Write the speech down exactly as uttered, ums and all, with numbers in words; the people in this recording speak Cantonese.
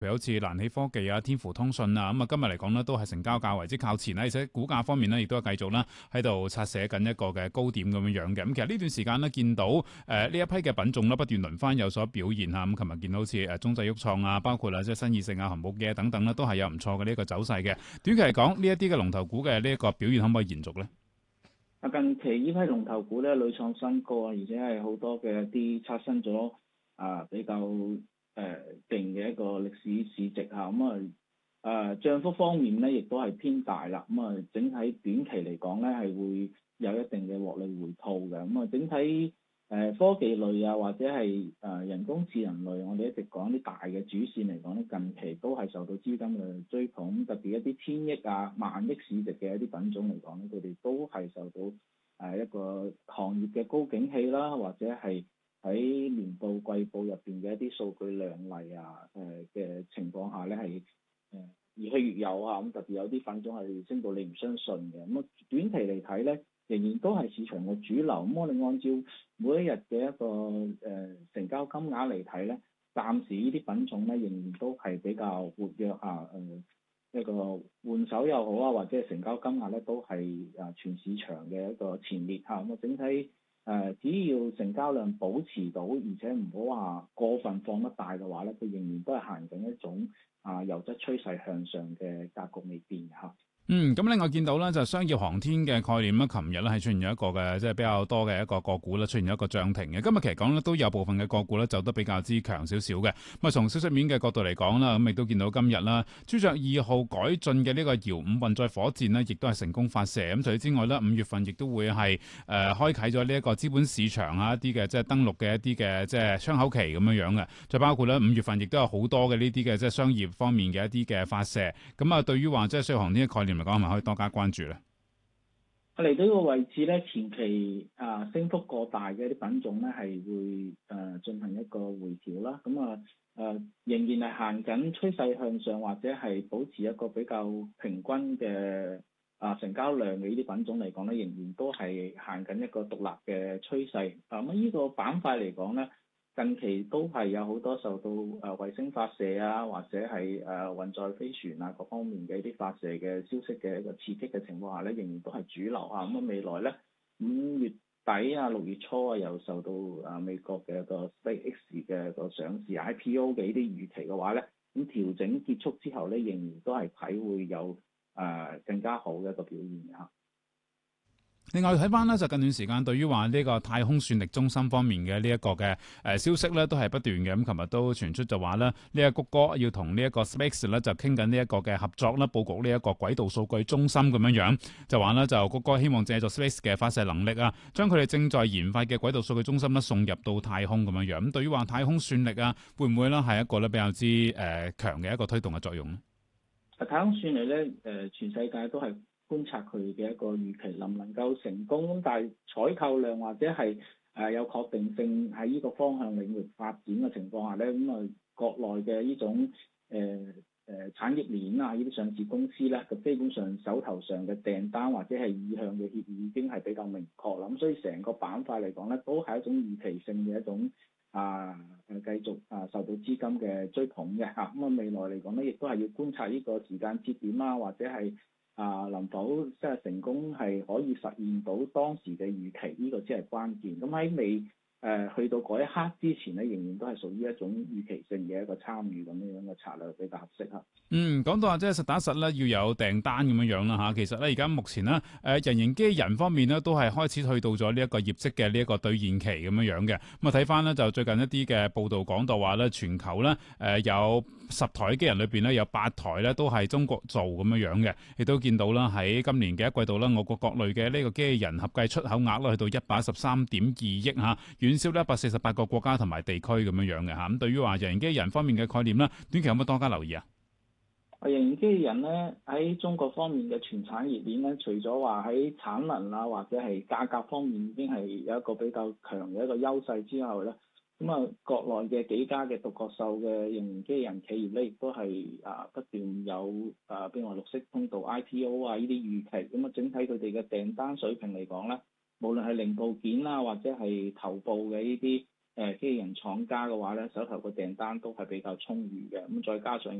譬如好似蘭起科技啊、天符通訊啊，咁啊今日嚟講咧都係成交價為之靠前啦，而且股價方面咧亦都係繼續啦喺度刷寫緊一個嘅高點咁樣樣嘅。咁其實呢段時間咧見到誒呢、呃、一批嘅品種啦不斷輪番有所表現嚇，咁琴日見到好似誒中製鬱創啊，包括啊即係新異性啊、恒寶機等等咧，都係有唔錯嘅呢一個走勢嘅。短期嚟講，呢一啲嘅龍頭股嘅呢一個表現可唔可以延續咧？ 啊，近期呢批龍頭股咧屢創新高啊，而且係好多嘅啲刷新咗啊比較誒勁嘅一個歷史市值嚇，咁啊誒漲幅方面咧亦都係偏大啦，咁啊整體短期嚟講咧係會有一定嘅獲利回吐嘅，咁啊整體。誒科技類啊，或者係誒人工智能類，我哋一直講啲大嘅主線嚟講咧，近期都係受到資金嘅追捧，特別一啲千億啊、萬億市值嘅一啲品種嚟講咧，佢哋都係受到誒一個行業嘅高景氣啦，或者係喺年報、季報入邊嘅一啲數據亮麗啊誒嘅情況下咧，係誒越去越有啊，咁特別有啲品種係升到你唔相信嘅，咁啊短期嚟睇咧。仍然都係市場嘅主流，咁我哋按照每一日嘅一個誒、呃、成交金額嚟睇咧，暫時呢啲品種咧仍然都係比較活躍啊，誒、呃、一個換手又好啊，或者係成交金額咧都係啊全市場嘅一個前列嚇，咁啊整體誒、呃、只要成交量保持到，而且唔好話過分放得大嘅話咧，佢仍然都係行緊一種啊優質趨勢向上嘅格局未變嚇。 嗯，咁另外見到咧就商業航天嘅概念咧，琴日咧係出現咗一個嘅即係比較多嘅一個個股咧出現咗一個漲停嘅。今日其實講咧都有部分嘅個股咧走得比較之強少少嘅。咁啊從消息面嘅角度嚟講啦，咁亦都見到今日啦，朱雀二號改進嘅呢個遙五運載火箭呢，亦都係成功發射。咁除此之外咧，五月份亦都會係誒、呃、開啟咗呢一個資本市場啊一啲嘅即係登陸嘅一啲嘅即係窗口期咁樣樣嘅。再包括咧五月份亦都有好多嘅呢啲嘅即係商業方面嘅一啲嘅發射。咁啊對於話即係商業航天嘅概念嚟講，係咪可以多加關注咧？ 嚟到呢個位置咧，前期啊升幅過大嘅啲品種咧係會誒、呃、進行一個回調啦。咁啊誒仍然係行緊趨勢向上，或者係保持一個比較平均嘅啊成交量嘅呢啲品種嚟講咧，仍然都係行緊一個獨立嘅趨勢。啊咁呢個板塊嚟講咧。近期都係有好多受到誒衛星發射啊，或者係誒運載飛船啊各方面嘅一啲發射嘅消息嘅一個刺激嘅情況下咧，仍然都係主流啊。咁啊未來咧五月底啊六月初啊，又受到啊美國嘅一個 SpaceX 嘅一個上市 I P O 嘅呢啲預期嘅話咧，咁調整結束之後咧，仍然都係睇會有誒、呃、更加好嘅一個表現嚇。 另外睇翻咧，就近段時間對於話呢個太空算力中心方面嘅呢一個嘅誒消息咧，都係不斷嘅。咁琴日都傳出就話咧，呢、這、一個谷歌要同呢一個 SpaceX 咧就傾緊呢一個嘅合作啦，佈局呢一個軌道數據中心咁樣樣。就話咧就谷歌希望借助 SpaceX 嘅發射能力啊，將佢哋正在研發嘅軌道數據中心咧送入到太空咁樣樣。咁對於話太空算力啊，會唔會咧係一個咧比較之誒強嘅一個推動嘅作用咧？ 太空算力咧誒，全世界都係觀察佢嘅一個預期能唔能夠成功，但係採購量或者係誒有確定性喺呢個方向領域發展嘅情況下咧，咁啊國內嘅呢種誒誒、呃呃、產業鏈啊，呢啲上市公司咧，咁基本上手頭上嘅訂單或者係意向嘅協議已經係比較明確啦，咁所以成個板塊嚟講咧，都係一種預期性嘅一種啊誒繼續啊受到資金嘅追捧嘅嚇，咁啊未來嚟講咧，亦都係要觀察呢個時間節點啊，或者係。啊，能否即係成功係可以實現到當時嘅預期？呢、這個先係關鍵。咁喺未誒、呃、去到嗰一刻之前咧，仍然都係屬於一種預期性嘅一個參與咁樣樣嘅策略比較合適啊。 嗯，講到話即係實打實咧，要有訂單咁樣樣啦嚇。其實咧，而家目前咧，誒人形機人方面咧，都係開始去到咗呢一個業績嘅呢一個兌現期咁樣樣嘅。咁啊睇翻咧，就最近一啲嘅報道講到話咧，全球咧誒有十台機人裏邊咧，有八台咧都係中國做咁樣樣嘅。亦都見到啦，喺今年嘅一季度啦，我國各類嘅呢個機器人合計出口額咧，去到一百一十三點二億嚇，遠銷一百四十八個國家同埋地區咁樣樣嘅嚇。咁對於話人形機人方面嘅概念咧，短期有冇多加留意啊？ 人形機器人咧喺中國方面嘅全產業鏈咧，除咗話喺產能啊或者係價格方面已經係有一個比較強嘅一個優勢之後咧，咁啊國內嘅幾家嘅獨角獸嘅人形機器人企業咧，亦都係啊不斷有啊譬如話綠色通道 I P O 啊呢啲預期，咁啊整體佢哋嘅訂單水平嚟講咧，無論係零部件啊或者係頭部嘅呢啲誒機器人廠家嘅話咧，手頭個訂單都係比較充裕嘅，咁再加上